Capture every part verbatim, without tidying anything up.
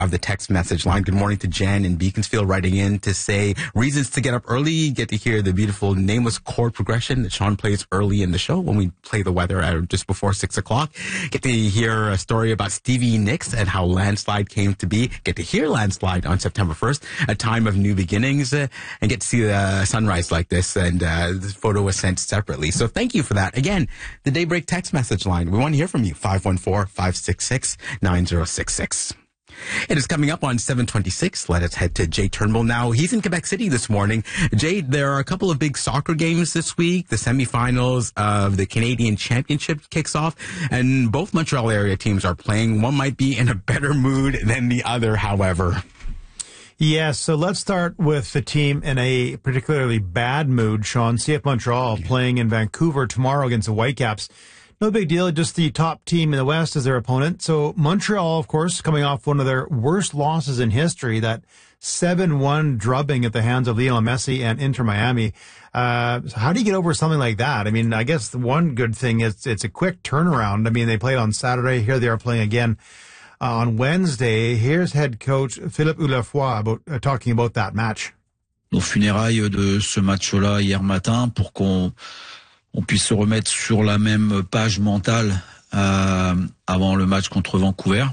of the text message line. Good morning to Jen in Beaconsfield writing in to say reasons to get up early. Get to hear the beautiful nameless chord progression that Sean plays early in the show when we play the weather at just before six o'clock. Get to hear a story about Stevie Nicks and how Landslide came to be. Get to hear Landslide on September first, a time of new beginnings, uh, and get to see the sunrise like this. And uh, this photo was sent separately. So thank you for that. Again, the Daybreak text message line. We want to hear from you. five one four, five six six, nine zero six six. It is coming up on seven twenty-six. Let us head to Jay Turnbull now. He's in Quebec City this morning. Jay, there are a couple of big soccer games this week. The semifinals of the Canadian Championship kicks off, and both Montreal area teams are playing. One might be in a better mood than the other, however. Yes, so let's start with the team in a particularly bad mood, Sean. C F Montreal playing in Vancouver tomorrow against the Whitecaps. No big deal, just the top team in the West as their opponent. So Montreal, of course, coming off one of their worst losses in history, that seven one drubbing at the hands of Lionel Messi and Inter Miami. Uh, so how do you get over something like that? I mean, I guess the one good thing is it's a quick turnaround. I mean, they played on Saturday. Here they are playing again uh, on Wednesday. Here's head coach Philippe Hulefoy about, uh, talking about that match. Aux funérailles de ce match-là hier matin pour qu'on on puisse se remettre sur la même page mentale euh, avant le match contre Vancouver.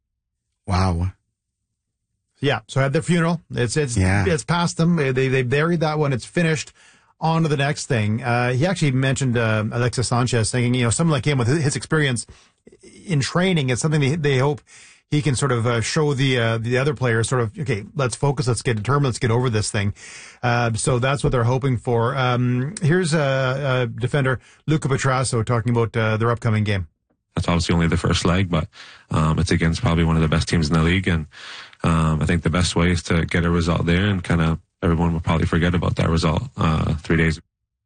Wow. Yeah, so at their funeral, it's it's yeah. it's past them. They they buried that one. It's finished. On to the next thing. Uh, he actually mentioned uh, Alexis Sanchez saying, you know, someone like him with his experience in training, it's something they, they hope he can sort of uh, show the uh, the other players sort of, okay, let's focus, let's get determined, let's get over this thing. Uh, so that's what they're hoping for. Um, here's uh, uh, defender Luca Petrasso talking about uh, their upcoming game. That's obviously only the first leg, but um, it's against probably one of the best teams in the league. And um, I think the best way is to get a result there, and kind of everyone will probably forget about that result uh, three days ago.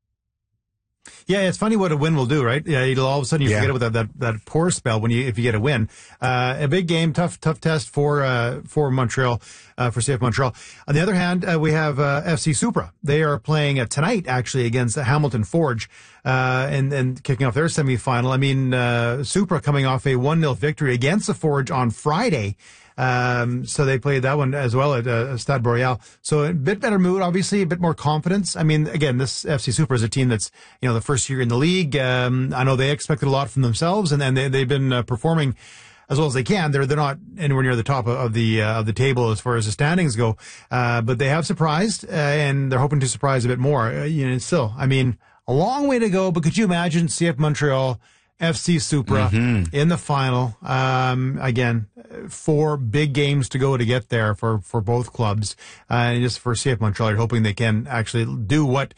Yeah, it's funny what a win will do, right? Yeah, you'll all of a sudden you yeah. forget about that, that that poor spell when you if you get a win. Uh, a big game, tough tough test for uh, for Montreal, uh, for C F Montreal. On the other hand, uh, we have uh, F C Supra. They are playing uh, tonight actually against the Hamilton Forge, uh, and and kicking off their semifinal. I mean, uh, Supra coming off a one nil victory against the Forge on Friday. Um, so they played that one as well at uh, Stade Boreal. So a bit better mood, obviously, a bit more confidence. I mean, again, this F C Supra is a team that's, you know, the first year in the league. Um, I know they expected a lot from themselves, and, and they, they've been uh, performing as well as they can. They're they're not anywhere near the top of, of the uh, of the table as far as the standings go, uh, but they have surprised, uh, and they're hoping to surprise a bit more. Uh, you know, still, I mean, a long way to go. But could you imagine C F Montreal, F C Supra mm-hmm. in the final? Um, again, four big games to go to get there for, for both clubs. Uh, and just for C F Montreal, you're hoping they can actually do what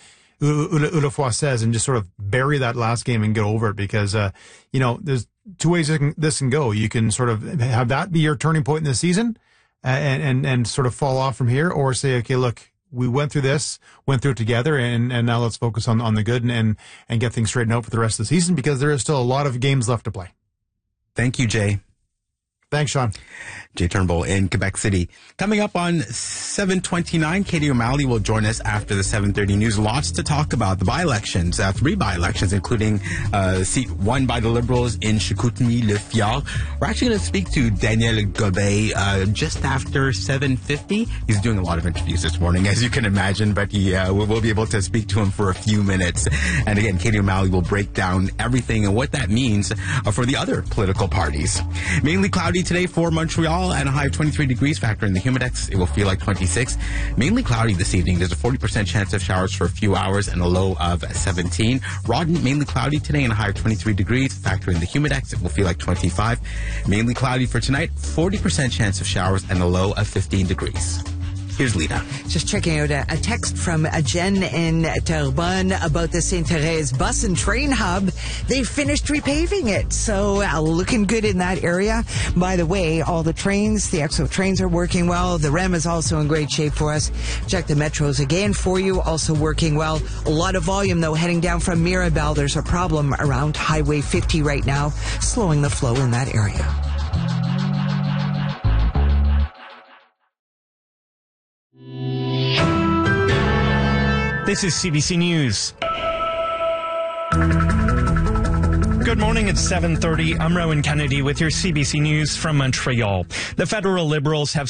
Hulefoy says and just sort of bury that last game and get over it, because, uh, you know, there's two ways this can go. You can sort of have that be your turning point in the season and, and, and sort of fall off from here, or say, okay, look, we went through this, went through it together, and, and now let's focus on, on the good and, and, and get things straightened out for the rest of the season, because there is still a lot of games left to play. Thank you, Jay. Thanks, Sean. Jay Turnbull in Quebec City. Coming up on seven twenty-nine, Katie O'Malley will join us after the seven thirty news. Lots to talk about. The by-elections, uh, three by-elections, including uh, the seat won by the Liberals in Chicoutimi-Le Fjord. We're actually going to speak to Daniel Gobet uh, just after seven fifty. He's doing a lot of interviews this morning, as you can imagine, but he uh, we'll, we'll be able to speak to him for a few minutes. And again, Katie O'Malley will break down everything and what that means uh, for the other political parties. Mainly cloudy today for Montreal and a high of twenty-three degrees. Factor in the humidex, it will feel like twenty-six. Mainly cloudy this evening. There's a forty percent chance of showers for a few hours and a low of seventeen. Rawdon, mainly cloudy today and a high of twenty-three degrees. Factor in the humidex, it will feel like twenty-five. Mainly cloudy for tonight, forty percent chance of showers and a low of fifteen degrees. Here's Lita. Just checking out a, a text from a Jen in Terrebonne about the Sainte Thérèse bus and train hub. They finished repaving it, so uh, looking good in that area. By the way, all the trains, the X O trains are working well. The R E M is also in great shape for us. Check the metros again for you, also working well. A lot of volume, though, heading down from Mirabel. There's a problem around Highway fifty right now, slowing the flow in that area. This is C B C News. Good morning, it's seven thirty. I'm Rowan Kennedy with your C B C News from Montreal. The federal Liberals have